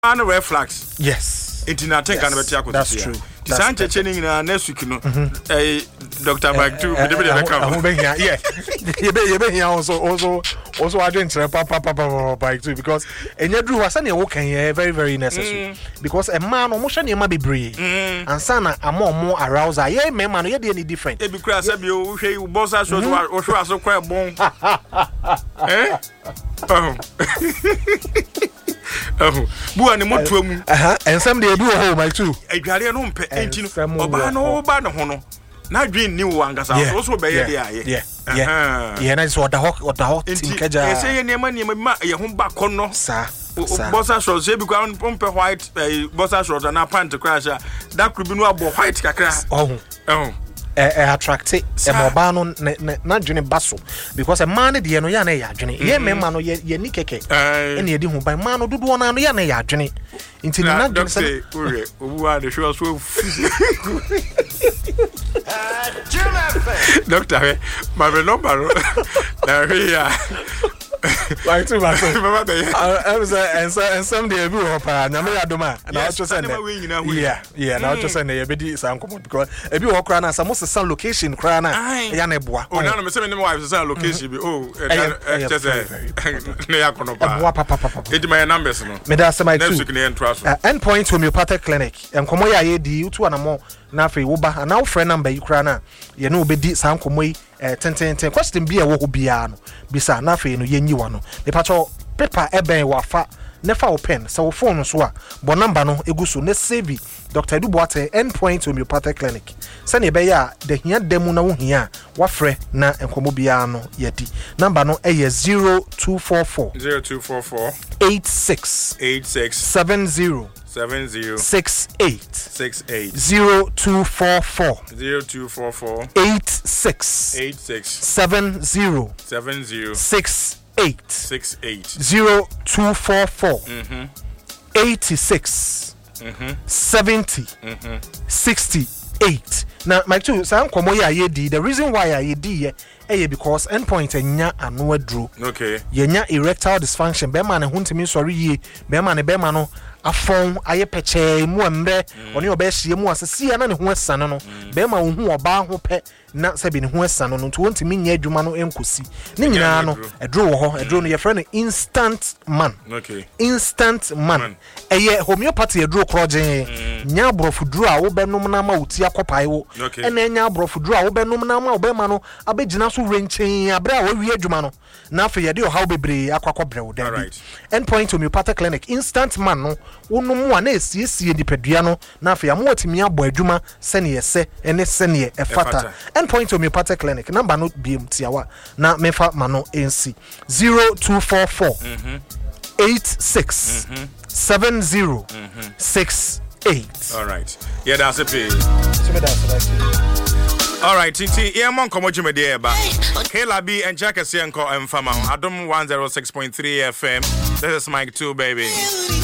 And red flags. Yes. It in a tank and better. That's true. Sanche chaining next week, Dr. Mike too. Yeah. You also I didn't bike too because and you do was any walking here very necessary because a man almost any might be brave and sana are more arousal. Yeah, man, you any different. If you crash up you boss us or show us so quite bon. Buani motuemu and some they do home like too. A galley no pe engine Obano hono. Na dream new one gas also be yeah that's what the hot in Kaja say near money your home back corner sir bossa shorts say because pump white bossa shorts and a pant to crash that could be no white kakra attract a mobile na dwene baso because a man de no ya na ya dwene ye memma no ye ni keke ene edi hu ban man no dodo na no ya na ya dwene nti na dwene say owu a de show so Doctor my number na here like too much I was and someday be hopa na me adoma na I just say yeah na I just say na be san comot because e be ho kra na some san location kra na ya na eboa na me say me wife san location be just na ya kono pa e di my numbers no me da say my two endpoint homeopathic clinic enkomo ya ye di utu anamo na afei wo ba na wo frɛ number yi kra na ye no obedi san komo yi ten question bi e wo ho bia no bisa na afei no ye nyi wa no me pacho paper eben wa fa nefa wo pen so wo phone so a bo number no eguso ne save Dr. Eduboate endpoint homeopathic clinic sane be ya de hia demu na wo hia wa frɛ na enkomo bia no yedi number no eye 0244 86 70 68 0244 86 70 68 0244 86 70 68 now my two sam komo ya yedi the reason why I yedi because endpoint enya anu aduro okay yenya erectile dysfunction be man huntimi sori ye be man no afon aye peche mu ambe oni obehye mu asese na ne ho asane no be ma wo hu oba ho pe na se bi ne ho asane no to wontimi nya adwuma no enkosi ne nyina no edro wo ho edro no ye frɛ no instant man okay instant man eye homeopathy edro krogen nya abrofuduro a wo benom na ma wuti akopai wo ena nya abrofuduro a wo benom na ma wo be ma no abegina so renchen abre a wo wi adwuma no na afa ye de how bebre akwakobre wo dan endpoint homeopathic clinic instant man no wonu mu a na esiesie dipadua no na afa ya mo watimi abo adwuma sene yese ene sene efata endpoint homeopathic clinic number no BMTawa na mefa mano NC 0244 86 70 68 all right yeah that's a pay all right tinti yeah mon komo jume de eba Kayla B and Jack Asienko Mfama Adom 106.3 FM this is Mike 2 baby